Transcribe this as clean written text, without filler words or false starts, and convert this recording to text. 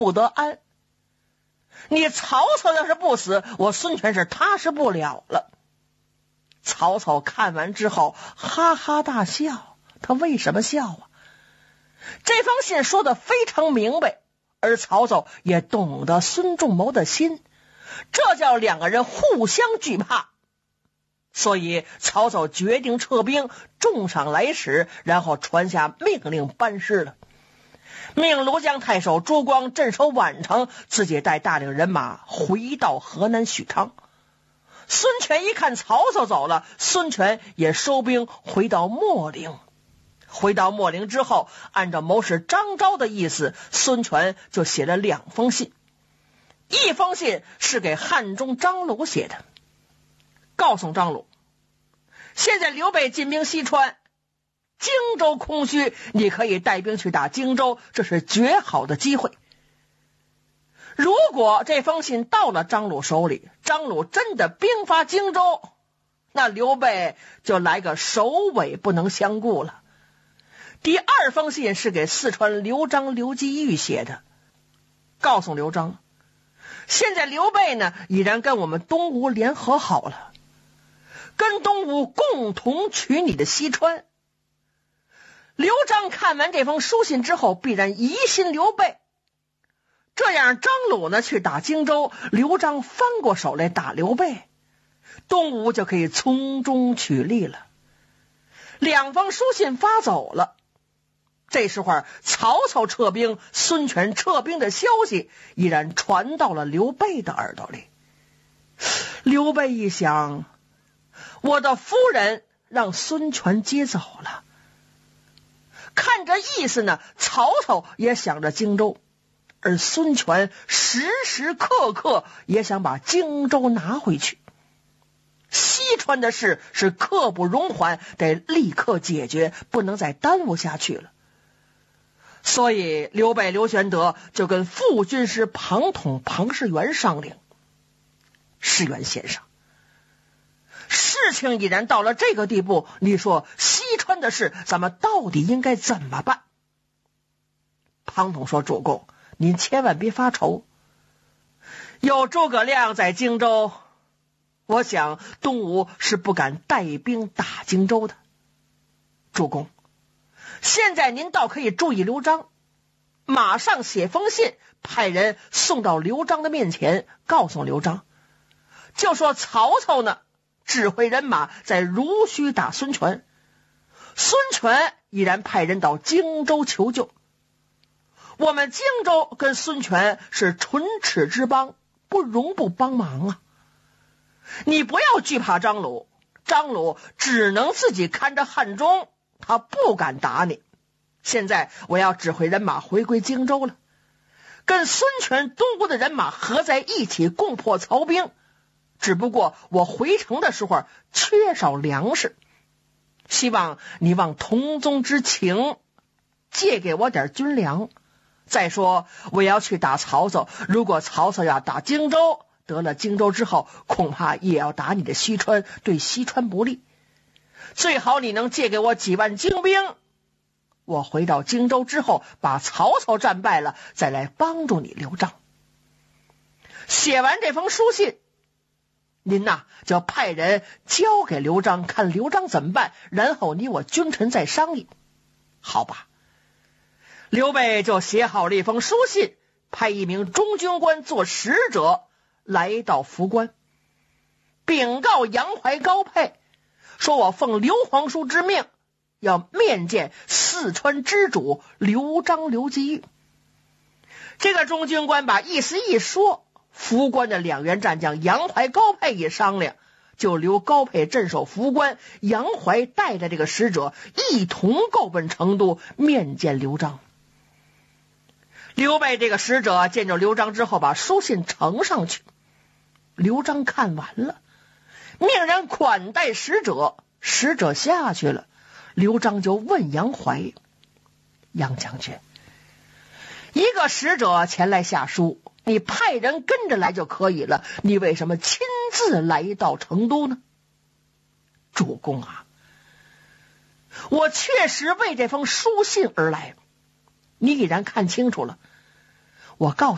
不得安。你曹操要是不死，我孙权是踏实不了了。曹操看完之后哈哈大笑，他为什么笑啊？这封信说得非常明白，而曹操也懂得孙仲谋的心，这叫两个人互相惧怕。所以曹操决定撤兵，重赏来使，然后传下命令班师了。命庐江太守朱光镇守宛城，自己带大领人马回到河南许昌。孙权一看曹操走了，孙权也收兵回到秣陵。回到秣陵之后，按照谋士张昭的意思，孙权就写了2封信。一封信是给汉中张鲁写的，告诉张鲁，现在刘备进兵西川，荆州空虚，你可以带兵去打荆州，这是绝好的机会。如果这封信到了张鲁手里，张鲁真的兵发荆州，那刘备就来个首尾不能相顾了。第2封信是给四川刘璋刘基玉写的，告诉刘璋，现在刘备呢已然跟我们东吴联合好了，跟东吴共同取你的西川。刘璋看完这封书信之后，必然疑心刘备，这样张鲁呢去打荆州，刘璋翻过手来打刘备，东吴就可以从中取利了。2封书信发走了，这时候曹操撤兵，孙权撤兵的消息已然传到了刘备的耳朵里。刘备一想，我的夫人让孙权接走了，看这意思呢，曹操也想着荆州，而孙权时时刻刻也想把荆州拿回去。西川的事是刻不容缓，得立刻解决，不能再耽误下去了。所以刘备刘玄德就跟副军师庞统庞士元商量，士元先生，事情已然到了这个地步，你说西川的事咱们到底应该怎么办？庞统说，主公您千万别发愁，有诸葛亮在荆州，我想东吴是不敢带兵打荆州的。主公，现在您倒可以注意刘璋，马上写封信，派人送到刘璋的面前，告诉刘璋，就说曹操呢指挥人马在濡须打孙权，孙权已然派人到荆州求救，我们荆州跟孙权是唇齿之邦，不容不帮忙啊！你不要惧怕张鲁，张鲁只能自己看着汉中，他不敢打你。现在我要指挥人马回归荆州了，跟孙权东吴的人马合在一起攻破曹兵，只不过我回城的时候缺少粮食，希望你望同宗之情借给我点军粮。再说我要去打曹操，如果曹操要打荆州，得了荆州之后恐怕也要打你的西川，对西川不利，最好你能借给我几万精兵，我回到荆州之后把曹操战败了，再来帮助你刘璋。写完这封书信，您呐就派人交给刘璋，看刘璋怎么办，然后你我君臣再商议，好吧？刘备就写好了一封书信，派一名中军官做使者来到涪关，禀告杨怀、高沛，说我奉刘皇叔之命，要面见四川之主刘璋刘基玉。这个中军官把意思一说，涪关的2员战将杨怀、高沛一商量，就留高沛镇守涪关，杨怀带着这个使者一同够奔成都面见刘璋。刘备这个使者见着刘璋之后，把书信呈上去，刘璋看完了，命人款待使者，使者下去了，刘璋就问杨怀，杨将军，一个使者前来下书，你派人跟着来就可以了，你为什么亲自来到成都呢？主公啊，我确实为这封书信而来，你已然看清楚了，我告诉